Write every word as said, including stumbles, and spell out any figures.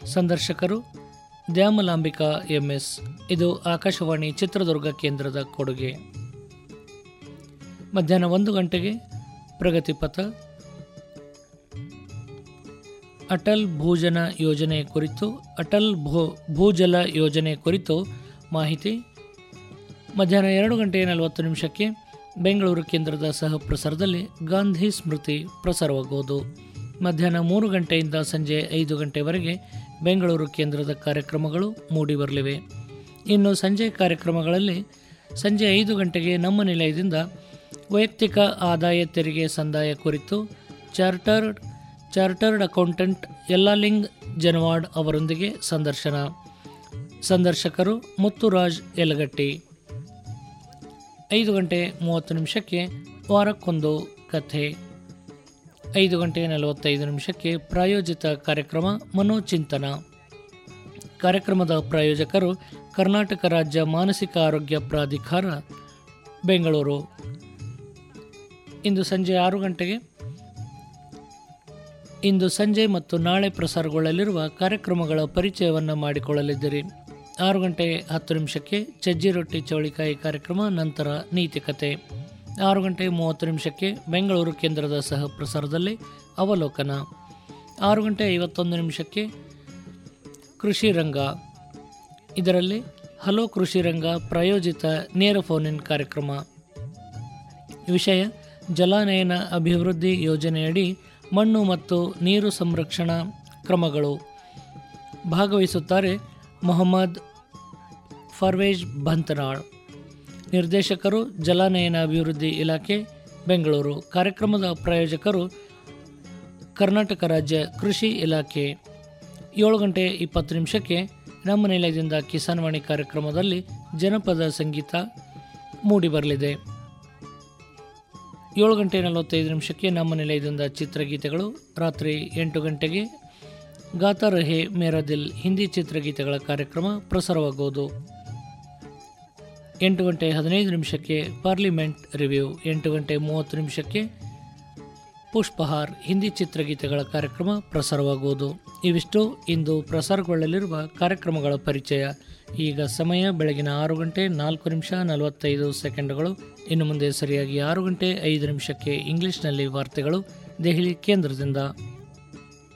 ಸಂದರ್ಶಕರು ದ್ಯಾಮಲಾಂಬಿಕಾ ಎಂಎಸ್. ಇದು ಆಕಾಶವಾಣಿ ಚಿತ್ರದುರ್ಗ ಕೇಂದ್ರದ ಕೊಡುಗೆ. ಮಧ್ಯಾಹ್ನ ಒಂದು ಗಂಟೆಗೆ ಪ್ರಗತಿಪಥ, ಅಟಲ್ ಭೂಜನ ಯೋಜನೆ ಕುರಿತು ಅಟಲ್ ಭೂ ಭೂಜಲ ಯೋಜನೆ ಕುರಿತು ಮಾಹಿತಿ. ಮಧ್ಯಾಹ್ನ ಎರಡು ಗಂಟೆ ನಲವತ್ತು ನಿಮಿಷಕ್ಕೆ ಬೆಂಗಳೂರು ಕೇಂದ್ರದ ಸಹ ಪ್ರಸಾರದಲ್ಲಿ ಗಾಂಧಿ ಸ್ಮೃತಿ ಪ್ರಸಾರವಾಗುವುದು. ಮಧ್ಯಾಹ್ನ ಮೂರು ಗಂಟೆಯಿಂದ ಸಂಜೆ ಐದು ಗಂಟೆವರೆಗೆ ಬೆಂಗಳೂರು ಕೇಂದ್ರದ ಕಾರ್ಯಕ್ರಮಗಳು ಮೂಡಿಬರಲಿವೆ. ಇನ್ನು ಸಂಜೆ ಕಾರ್ಯಕ್ರಮಗಳಲ್ಲಿ ಸಂಜೆ ಐದು ಗಂಟೆಗೆ ನಮ್ಮ ನಿಲಯದಿಂದ ವೈಯಕ್ತಿಕ ಆದಾಯ ತೆರಿಗೆ ಸಂದಾಯ ಕುರಿತು chartered chartered accountant Yallaling Janawad ಅವರೊಂದಿಗೆ ಸಂದರ್ಶನ. ಸಂದರ್ಶಕರು ಮುತ್ತುರಾಜ್ ಯಲಗಟ್ಟಿ. ಐದು ಗಂಟೆ ಮೂವತ್ತು ನಿಮಿಷಕ್ಕೆ ವಾರಕ್ಕೊಂದು ಕಥೆ. ಐದು ಗಂಟೆ ನಲವತ್ತೈದು ನಿಮಿಷಕ್ಕೆ ಪ್ರಾಯೋಜಿತ ಕಾರ್ಯಕ್ರಮ ಮನೋಚಿಂತನ. ಕಾರ್ಯಕ್ರಮದ ಪ್ರಾಯೋಜಕರು ಕರ್ನಾಟಕ ರಾಜ್ಯ ಮಾನಸಿಕ ಆರೋಗ್ಯ ಪ್ರಾಧಿಕಾರ ಬೆಂಗಳೂರು. ಇಂದು ಸಂಜೆ ಆರು ಗಂಟೆಗೆ ಇಂದು ಸಂಜೆ ಮತ್ತು ನಾಳೆ ಪ್ರಸಾರಗೊಳ್ಳಲಿರುವ ಕಾರ್ಯಕ್ರಮಗಳ ಪರಿಚಯವನ್ನು ಮಾಡಿಕೊಳ್ಳಲಿದ್ದೀರಿ. ಆರು ಗಂಟೆ ಹತ್ತು ನಿಮಿಷಕ್ಕೆ ಚಜ್ಜಿ ರೊಟ್ಟಿ ಚೌಳಿಕಾಯಿ ಕಾರ್ಯಕ್ರಮ, ನಂತರ ನೀತಿಕತೆ. ಆರು ಗಂಟೆ ಮೂವತ್ತು ನಿಮಿಷಕ್ಕೆ ಬೆಂಗಳೂರು ಕೇಂದ್ರದ ಸಹ ಪ್ರಸಾರದಲ್ಲಿ ಅವಲೋಕನ. ಆರು ಗಂಟೆ ಐವತ್ತೊಂದು ನಿಮಿಷಕ್ಕೆ ಕೃಷಿ ರಂಗ. ಇದರಲ್ಲಿ ಹಲೋ ಕೃಷಿ ರಂಗ ಪ್ರಾಯೋಜಿತ ನೇರ ಫೋನ್ ಇನ್ ಕಾರ್ಯಕ್ರಮ. ವಿಷಯ ಜಲಾನಯನ ಅಭಿವೃದ್ಧಿ ಯೋಜನೆಯಡಿ ಮಣ್ಣು ಮತ್ತು ನೀರು ಸಂರಕ್ಷಣಾ ಕ್ರಮಗಳು. ಭಾಗವಹಿಸುತ್ತಾರೆ ಮೊಹಮ್ಮದ್ ಫರ್ವೇಜ್ ಬಂತನಾಳ್, ನಿರ್ದೇಶಕರು ಜಲಾನಯನ ಅಭಿವೃದ್ಧಿ ಇಲಾಖೆ ಬೆಂಗಳೂರು. ಕಾರ್ಯಕ್ರಮದ ಪ್ರಾಯೋಜಕರು ಕರ್ನಾಟಕ ರಾಜ್ಯ ಕೃಷಿ ಇಲಾಖೆ. ಏಳು ಗಂಟೆ ಇಪ್ಪತ್ತು ನಿಮಿಷಕ್ಕೆ ನಮ್ಮ ನಿಲಯದಿಂದ ಕಿಸಾನ್ವಾಣಿ ಕಾರ್ಯಕ್ರಮದಲ್ಲಿ ಜನಪದ ಸಂಗೀತ ಮೂಡಿಬರಲಿದೆ. ಏಳು ಗಂಟೆ ನಲವತ್ತೈದು ನಿಮಿಷಕ್ಕೆ ನಮ್ಮ ನಿಲಯದಿಂದ ಚಿತ್ರಗೀತೆಗಳು. ರಾತ್ರಿ ಎಂಟು ಗಂಟೆಗೆ ಗಾತಾ ರಹೆ ಮೇರಾ ದಿಲ್ ಹಿಂದಿ ಚಿತ್ರಗೀತೆಗಳ ಕಾರ್ಯಕ್ರಮ ಪ್ರಸಾರವಾಗುವುದು. ಎಂಟು ಗಂಟೆ ಹದಿನೈದು ನಿಮಿಷಕ್ಕೆ ಪಾರ್ಲಿಮೆಂಟ್ ರಿವ್ಯೂ. ಎಂಟು ಗಂಟೆ ಮೂವತ್ತು ನಿಮಿಷಕ್ಕೆ ಪುಷ್ಪಹಾರ್ ಹಿಂದಿ ಚಿತ್ರಗೀತೆಗಳ ಕಾರ್ಯಕ್ರಮ ಪ್ರಸಾರವಾಗುವುದು. ಇವಿಷ್ಟು ಇಂದು ಪ್ರಸಾರಗೊಳ್ಳಲಿರುವ ಕಾರ್ಯಕ್ರಮಗಳ ಪರಿಚಯ. ಈಗ ಸಮಯ ಬೆಳಗಿನ ಆರು ಗಂಟೆ ನಾಲ್ಕು ನಿಮಿಷ ನಲವತ್ತೈದು ಸೆಕೆಂಡುಗಳು. ಇನ್ನು ಮುಂದೆ ಸರಿಯಾಗಿ ಆರು ಗಂಟೆ ಐದು ನಿಮಿಷಕ್ಕೆ ಇಂಗ್ಲಿಷ್ನಲ್ಲಿ ವಾರ್ತೆಗಳು ದೆಹಲಿ ಕೇಂದ್ರದಿಂದ.